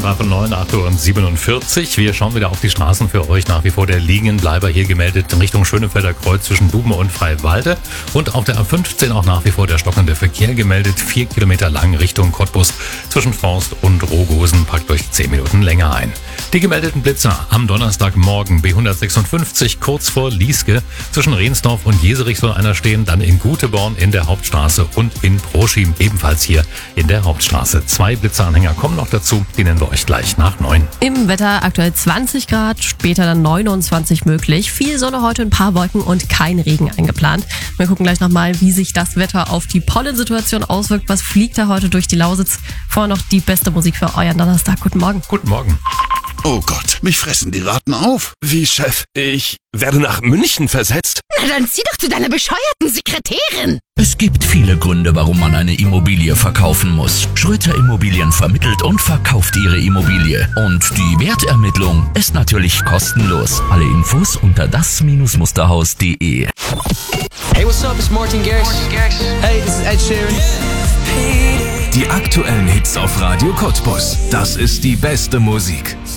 Zeitangabe von 8:47 Uhr. Wir schauen wieder auf die Straßen für euch. Nach wie vor der Liegenbleiber hier gemeldet in Richtung Schönefelder Kreuz zwischen Duben und Freiwalde. Und auf der A15 auch nach wie vor der stockende Verkehr gemeldet. 4 Kilometer lang Richtung Cottbus zwischen Forst und Rogosen. Packt euch 10 Minuten länger ein. Die gemeldeten Blitzer am Donnerstagmorgen B156 kurz vor Lieske. Zwischen Rehnsdorf und Jeserich soll einer stehen. Dann in Guteborn in der Hauptstraße und in Proschim ebenfalls hier in der Hauptstraße. 2 Blitzeranhänger kommen noch dazu. Die nennen wir euch gleich nach 9. Im Wetter aktuell 20 Grad, später dann 29 möglich. Viel Sonne heute, ein paar Wolken und kein Regen eingeplant. Wir gucken gleich nochmal, wie sich das Wetter auf die Pollensituation auswirkt. Was fliegt da heute durch die Lausitz? Vorher noch die beste Musik für euren Donnerstag. Guten Morgen. Guten Morgen. Oh Gott, mich fressen die Ratten auf. Wie, Chef? Ich werde nach München versetzt? Na dann zieh doch zu deiner bescheuerten Sekretärin. Es gibt viele Gründe, warum man eine Immobilie verkaufen muss. Schröter Immobilien vermittelt und verkauft ihre Immobilie. Und die Wertermittlung ist natürlich kostenlos. Alle Infos unter das-musterhaus.de. Hey, what's up? It's Martin Garrix. Hey, this is Ed Sheeran. Die aktuellen Hits auf Radio Cottbus. Das ist die beste Musik.